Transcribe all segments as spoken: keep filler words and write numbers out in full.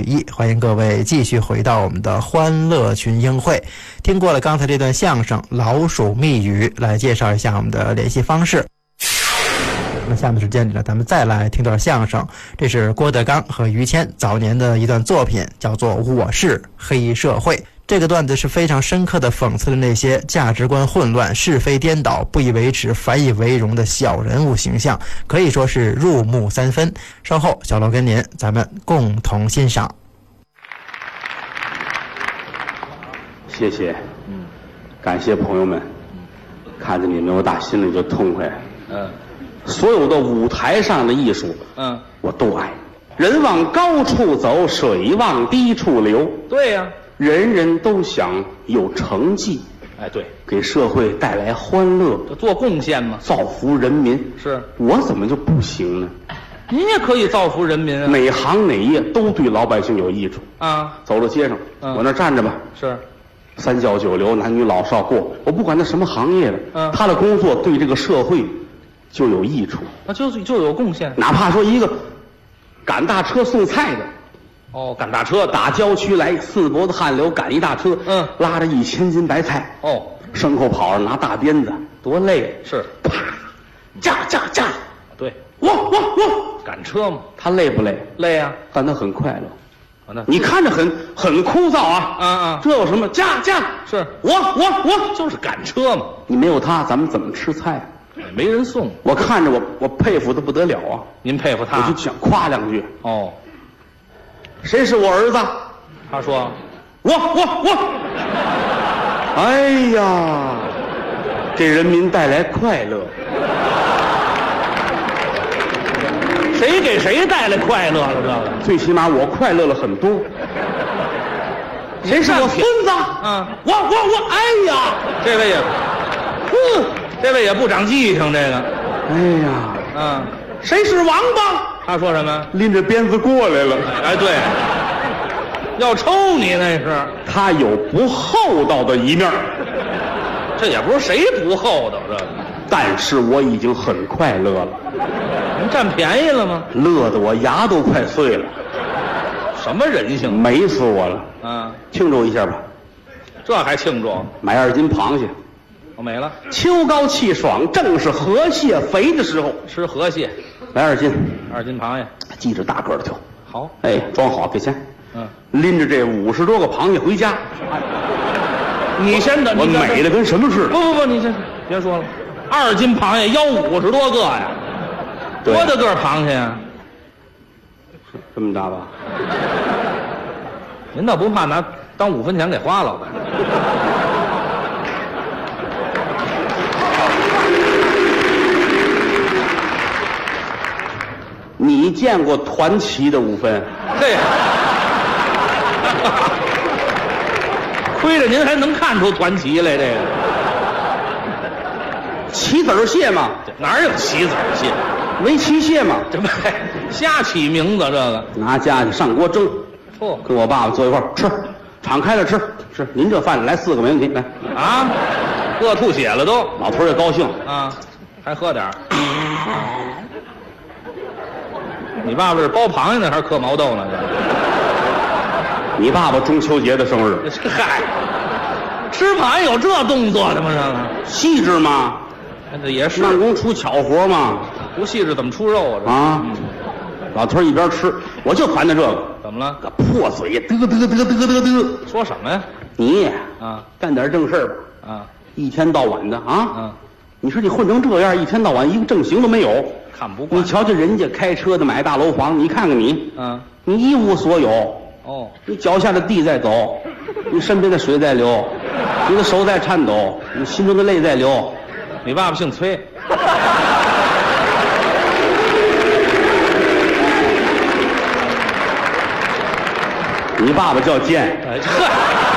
义，欢迎各位继续回到我们的欢乐群英会。听过了刚才这段相声《老鼠密语》，来介绍一下我们的联系方式。那么下面时间里呢，咱们再来听段相声，这是郭德纲和于谦早年的一段作品，叫做《我是黑社会》。这个段子是非常深刻地讽刺了那些价值观混乱、是非颠倒、不以为耻、反以为荣的小人物形象，可以说是入木三分。稍后小楼跟您，咱们共同欣赏。 谢谢，嗯，感谢朋友们，看着你们，我打心里就痛快。嗯，所有的舞台上的艺术，嗯，我都爱。人往高处走，水往低处流。对呀、啊。人人都想有成绩，哎，对，给社会带来欢乐，做贡献嘛，造福人民。是我怎么就不行呢？您也可以造福人民啊，哪行哪业都对老百姓有益处啊。走到街上，嗯、我那站着吧，是三教九流，男女老少过，我不管他什么行业的，嗯，他的工作对这个社会就有益处，那就是就有贡献。哪怕说一个赶大车送菜的。哦，赶大车打郊区来，四脖子汗流赶一大车，嗯，拉着一千斤白菜，哦，牲口跑着拿大鞭子，多累！是，啪，驾驾驾！对，哇哇哇！赶车嘛，他累不累？累啊，但他很快乐。啊，那你看着很很枯燥啊，啊啊！这有什么？驾驾！是我我我就是赶车嘛。你没有他，咱们怎么吃菜啊？没人送。我看着我我佩服的不得了啊！您佩服他？我就想夸两句。哦。谁是我儿子？他说：“我我我。”哎呀，给人民带来快乐。谁给谁带来快乐了？这个最起码我快乐了很多。谁是我孙子？嗯，我我我。哎呀，这位也，哼，这位也不长记性。这个，哎呀，嗯，谁是王八？他说什么？拎着鞭子过来了。哎，对，要抽你那是。他有不厚道的一面，这也不是谁不厚道这个。但是我已经很快乐了。您占便宜了吗？乐得我牙都快碎了。什么人性？美死我了。嗯，庆祝一下吧。这还庆祝？买二斤螃蟹。我没了。秋高气爽，正是河蟹肥的时候，吃河蟹。来二斤，二斤螃蟹，记着大个的挑。好，哎，装好给钱。嗯，拎着这五十多个螃蟹回家。你先等，我美的跟什么似的。不不不，你先别说了，二斤螃蟹要五十多个呀，多大个螃蟹呀？这么大吧？您倒不怕拿当五分钱给花了吧？你见过团旗的五分？对，亏着您还能看出团旗来。这个棋子蟹嘛，哪有棋子蟹？围棋蟹嘛，这不瞎起名字。这个拿家去上锅蒸，哦，跟我爸爸坐一块儿吃，敞开了吃。是您这饭来四个没问题，来啊，饿吐血了都。老头儿也高兴啊，还喝点儿。你爸爸是包螃蟹呢，还是嗑毛豆呢？你爸爸中秋节的生日。嗨，吃螃蟹有这动作的吗？这个细致吗？这也是慢工出巧活嘛。不细致怎么出肉啊？这啊，嗯、老头一边吃，我就烦他这个。怎么了？个破嘴，嘚嘚嘚嘚嘚嘚嘚。说什么呀？你啊，干点正事儿吧。啊，一天到晚的啊。嗯。你说你混成这样，一天到晚一个正形都没有。看不惯。你瞧瞧人家开车的买大楼房，你看看你，嗯，你一无所有。哦，你脚下的地在走，你身边的水在流，你的手在颤抖，你心中的泪在流。你爸爸姓崔。你爸爸叫贱。哎呵。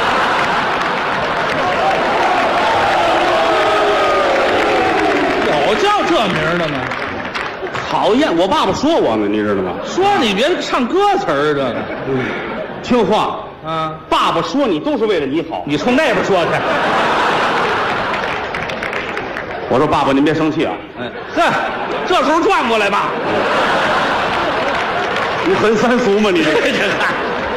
有叫这名的吗？讨厌，我爸爸说我呢，你知道吗？说你别唱歌词儿，这个，嗯，听话啊！爸爸说你都是为了你好，你冲那边说去。我说爸爸，您别生气啊！哎，呵，这时候转过来吧。你很三俗吗？你这这